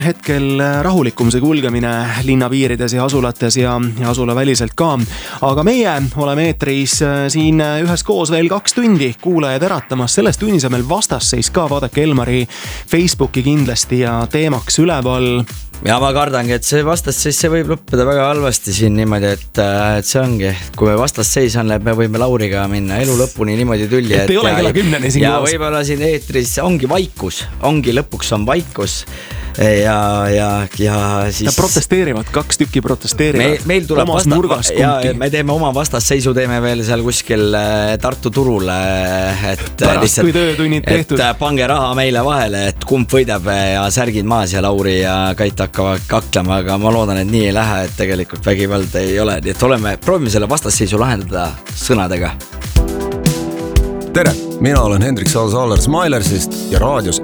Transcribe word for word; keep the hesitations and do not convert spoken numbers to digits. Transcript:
hetkel rahulikum see kulgemine linnapiirides ja asulates ja, ja asula väliselt ka. Aga meie oleme eetris siin üheskoos veel kaks tundi kuulajad eratamas. Selles tunnis on meil vastasseis ka, vaadake Elmari Facebooki kindlasti ja teemaks üleval. Ja ma kardangi, et see vastasseis see võib lõppeda väga halvasti siin niimoodi, et, et see ongi, kui me vastasseis on, me võime Lauriga minna elu lõpuni niimoodi tülli. Et ei ole kella kümneni siin ja koos. Ja võib-olla siin eetris ongi vaikus, ongi lõpuks on vaikus ja, ja, ja siis... Ja protesteerivad, kaks tükki protesteerivad. Me, meil tuleb vasta... ja me teeme oma vastasseisu, teeme veel seal kuskil Tartu turule, et pärast, lihtsalt, kui töötunnid tehtud. Et pange raha meile vahele, et kumb võidab ja särgid maas ja Lauri ja Kait hakkavad kaklema, aga ma loodan, et nii ei lähe, et tegelikult vägivald ei ole, nii et oleme, proovime selle vastasseisu lahendada sõnadega. Tere, mina olen Hendrik Saal-Saaler Smilersist ja raadios